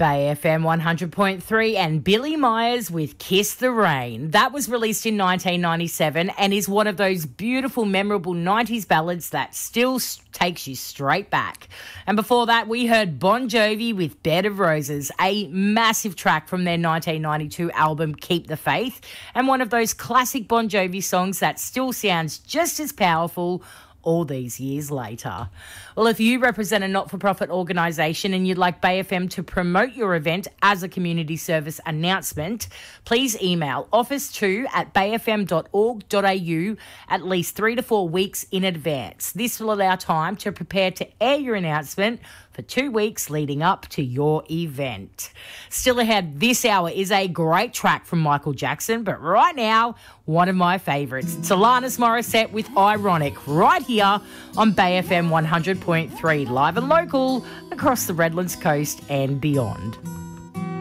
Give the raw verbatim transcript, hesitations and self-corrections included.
Bay F M one hundred point three and Billy Myers with Kiss the Rain. That was released in nineteen ninety-seven and is one of those beautiful, memorable nineties ballads that still takes you straight back. And before that, we heard Bon Jovi with Bed of Roses, a massive track from their nineteen ninety-two album Keep the Faith, and one of those classic Bon Jovi songs that still sounds just as powerful all these years later. Well, if you represent a not-for-profit organisation and you'd like Bay F M to promote your event as a community service announcement, please email office two at bay f m dot org dot a u at least three to four weeks in advance. This will allow time to prepare to air your announcement for two weeks leading up to your event. Still ahead this hour is a great track from Michael Jackson, but right now, one of my favourites. It's Alanis Morissette with Ironic, right here on Bay F M one hundred point three, live and local across the Redlands coast and beyond.